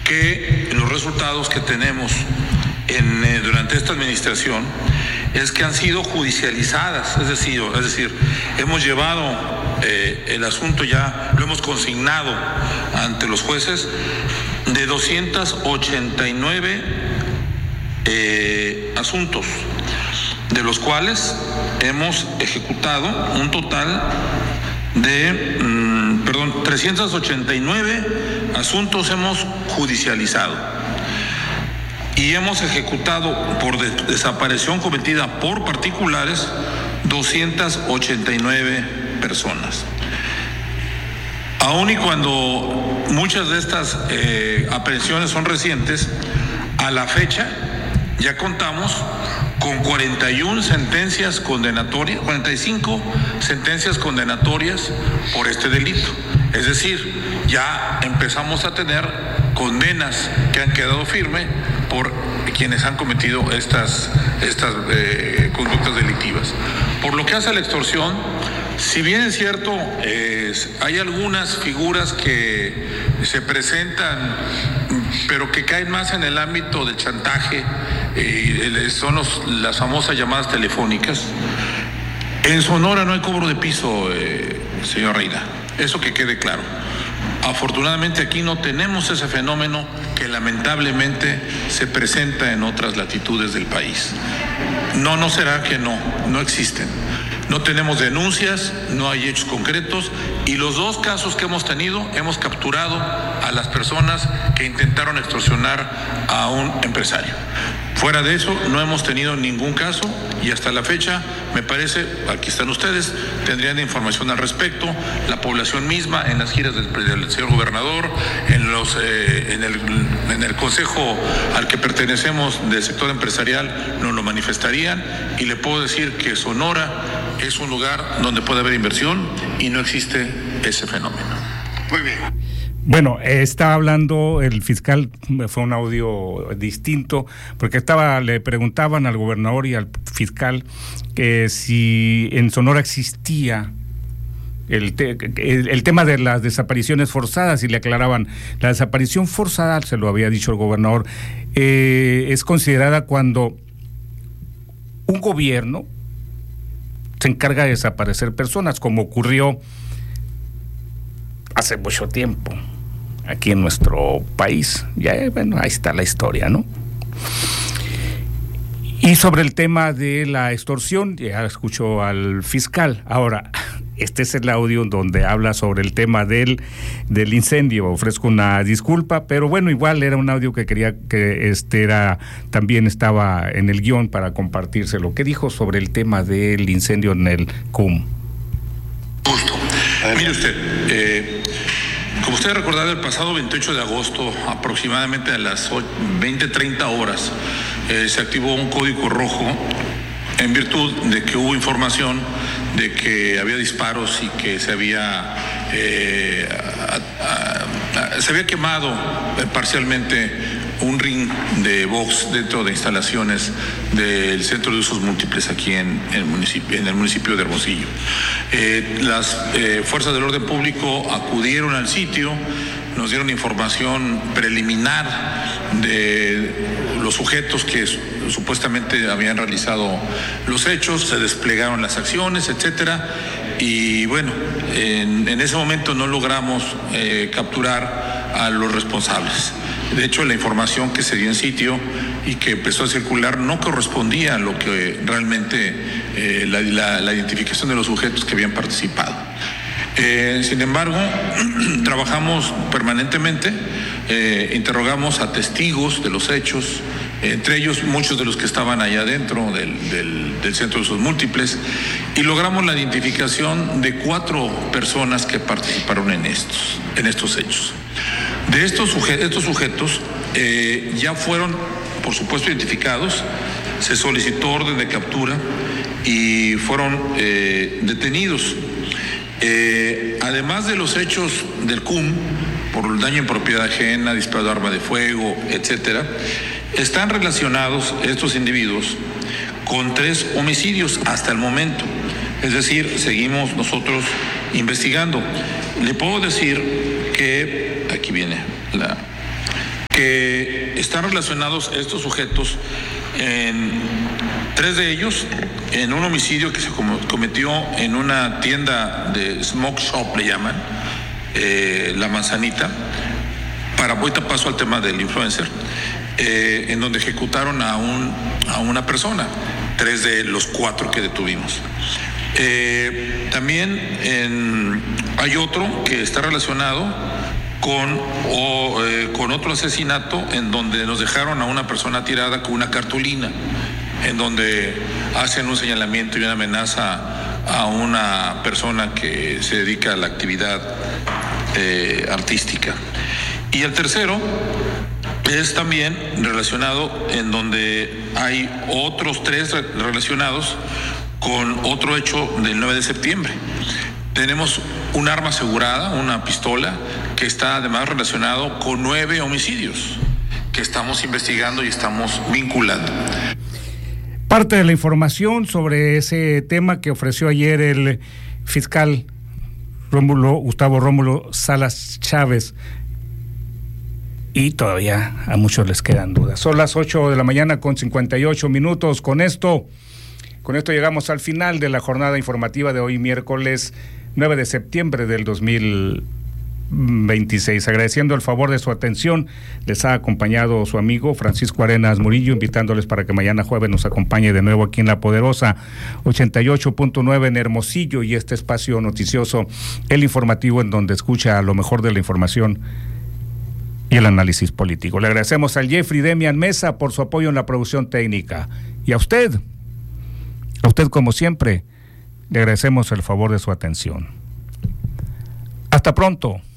que los resultados que tenemos durante esta administración es que han sido judicializadas, es decir, hemos llevado el asunto, ya lo hemos consignado ante los jueces, de 289 asuntos, de los cuales hemos ejecutado un total de 389 asuntos hemos judicializado y hemos ejecutado por desaparición cometida por particulares 289 personas. Aun y cuando muchas de estas aprehensiones son recientes, a la fecha ya contamos con 41 sentencias condenatorias, 45 sentencias condenatorias por este delito. Es decir, ya empezamos a tener condenas que han quedado firmes por quienes han cometido estas conductas delictivas. Por lo que hace a la extorsión, si bien es cierto, hay algunas figuras que se presentan, pero que caen más en el ámbito del chantaje, son las famosas llamadas telefónicas. En Sonora no hay cobro de piso, señor Reina, eso que quede claro. Afortunadamente aquí no tenemos ese fenómeno que lamentablemente se presenta en otras latitudes del país. No será que no existen. No tenemos denuncias, no hay hechos concretos, y los dos casos que hemos tenido, hemos capturado a las personas que intentaron extorsionar a un empresario. Fuera de eso, no hemos tenido ningún caso, y hasta la fecha, me parece, aquí están ustedes, tendrían información al respecto, la población misma, en las giras del señor gobernador, en el consejo al que pertenecemos del sector empresarial, nos lo manifestarían, y le puedo decir que Sonora es un lugar donde puede haber inversión y no existe ese fenómeno. Muy bien. Bueno, está hablando el fiscal, fue un audio distinto, porque le preguntaban al gobernador y al fiscal que si en Sonora existía el tema de las desapariciones forzadas, y le aclaraban, la desaparición forzada, se lo había dicho el gobernador, es considerada cuando un gobierno se encarga de desaparecer personas, como ocurrió hace mucho tiempo aquí en nuestro país. Ya, bueno, ahí está la historia, ¿no? Y sobre el tema de la extorsión, ya escucho al fiscal. Ahora, este es el audio donde habla sobre el tema del incendio. Ofrezco una disculpa, pero bueno, igual era un audio que quería que también estaba en el guión para compartirse lo que dijo sobre el tema del incendio en el CUM. Justo. Mire usted, como usted recordará, el pasado 28 de agosto, aproximadamente a las 20:30 horas, se activó un código rojo en virtud de que hubo información de que había disparos y que se había quemado parcialmente un ring de box dentro de instalaciones del Centro de Usos Múltiples aquí en el municipio de Hermosillo. Las fuerzas del orden público acudieron al sitio, nos dieron información preliminar de los sujetos que supuestamente habían realizado los hechos, se desplegaron las acciones, etcétera, y bueno, en ese momento no logramos capturar a los responsables. De hecho, la información que se dio en sitio y que empezó a circular no correspondía a lo que realmente la identificación de los sujetos que habían participado. Sin embargo, trabajamos permanentemente, interrogamos a testigos de los hechos, entre ellos muchos de los que estaban allá dentro del Centro de Usos Múltiples, y logramos la identificación de 4 personas que participaron en estos hechos. De estos sujetos ya fueron, por supuesto, identificados, se solicitó orden de captura y fueron detenidos. Además de los hechos del CUM, por el daño en propiedad ajena, disparo de arma de fuego, etcétera, están relacionados estos individuos con 3 homicidios hasta el momento. Es decir, seguimos nosotros investigando. Le puedo decir que, aquí viene que están relacionados estos sujetos, tres de ellos, en un homicidio que se cometió en una tienda de smoke shop, le llaman, La Manzanita. Ahorita paso al tema del influencer, en donde ejecutaron a una persona, 3 de los 4 que detuvimos. También hay otro que está relacionado con otro asesinato en donde nos dejaron a una persona tirada con una cartulina, en donde hacen un señalamiento y una amenaza a una persona que se dedica a la actividad artística. Y el tercero es también relacionado, en donde hay otros 3 relacionados con otro hecho del 9 de septiembre. Tenemos un arma asegurada, una pistola, que está además relacionado con 9 homicidios que estamos investigando y estamos vinculando. Parte de la información sobre ese tema que ofreció ayer el fiscal Gustavo Rómulo Salas Chávez, y todavía a muchos les quedan dudas. Son las 8 de la mañana con 58 minutos. Con esto llegamos al final de la jornada informativa de hoy, miércoles 9 de septiembre del 2026. Agradeciendo el favor de su atención, les ha acompañado su amigo Francisco Arenas Murillo, invitándoles para que mañana jueves nos acompañe de nuevo aquí en La Poderosa 88.9 en Hermosillo, y este espacio noticioso, el informativo, en donde escucha lo mejor de la información y el análisis político. Le agradecemos al Jeffrey Demian Mesa por su apoyo en la producción técnica, y a usted como siempre, le agradecemos el favor de su atención. Hasta pronto.